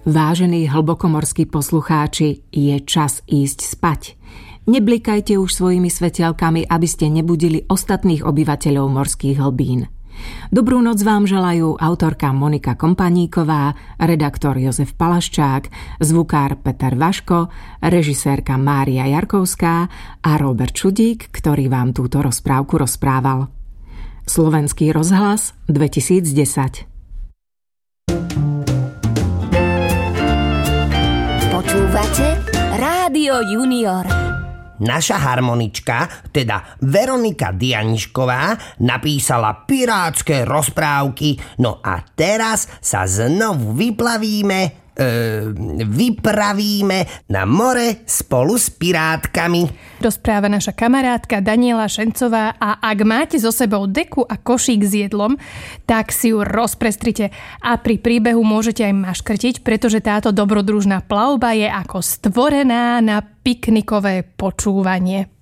Vážení hlbokomorskí poslucháči, je čas ísť spať. Neblikajte už svojimi svetielkami, aby ste nebudili ostatných obyvateľov morských hlbín. Dobrú noc vám želajú autorka Monika Kompaníková, redaktor Jozef Palaščák, zvukár Peter Vaško, režisérka Mária Jarkovská a Robert Čudík, ktorý vám túto rozprávku rozprával. Slovenský rozhlas 2010. Počúvate Rádio Junior. Naša harmonička, teda Veronika Dianišková, napísala pirátske rozprávky, no a teraz sa znovu vypravíme na more spolu s pirátkami. Rozpráva naša kamarátka Daniela Šencová a ak máte so sebou deku a košík s jedlom, tak si ju rozprestrite a pri príbehu môžete aj maškrtiť, pretože táto dobrodružná plavba je ako stvorená na piknikové počúvanie.